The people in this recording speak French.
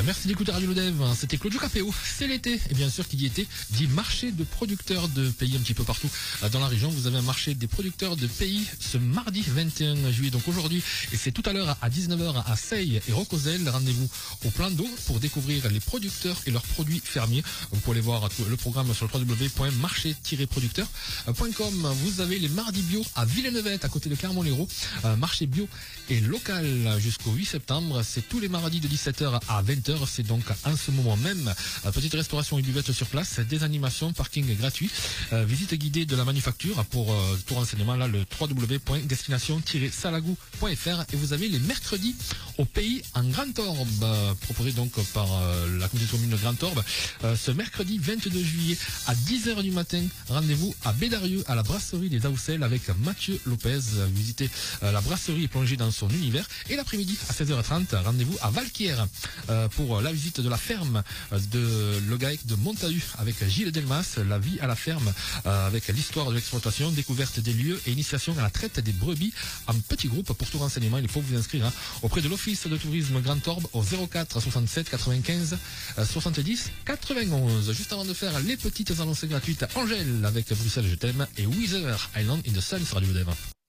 Merci d'écouter Radio Lodev. C'était Claudio Capéo. C'est l'été. Et bien sûr, qui dit été, dit marché de producteurs de pays un petit peu partout dans la région. Vous avez un marché des producteurs de pays ce mardi 21 juillet. Donc aujourd'hui, et c'est tout à l'heure à 19h à Seille et Rocosel. Rendez-vous au plan d'eau pour découvrir les producteurs et leurs produits fermiers. Vous pouvez voir le programme sur le www.marché-producteur.com. Vous avez les mardis bio à Villeneuve, à côté de Clermont-Lérault. Marché bio et local jusqu'au 8 septembre. C'est tous les mardis de 17h à 20h. C'est donc en ce moment même. Petite restauration et buvette sur place, des animations, parking gratuit, visite guidée de la manufacture. Pour tout renseignement, là, le www.destination-salagou.fr. Et vous avez les mercredis au pays en Grand Orbe, proposé donc par la communauté commune de Grand Orbe. Ce mercredi 22 juillet à 10h du matin, rendez-vous à Bédarieux, à la brasserie des Aoussel avec Mathieu Lopez. Visitez la brasserie et plongez dans son univers. Et l'après-midi à 16h30, rendez-vous à Valquière pour la visite de la ferme de Logaec de Montahu avec Gilles Delmas, la vie à la ferme avec l'histoire de l'exploitation, découverte des lieux et initiation à la traite des brebis en petit groupe. Pour tout renseignement, il faut vous inscrire auprès de l'Office de tourisme Grand Orbe au 04 67 95 70 91. Juste avant de faire les petites annonces gratuites, Angèle avec Bruxelles je t'aime et Weather Island in the Sun sur Radio Dev.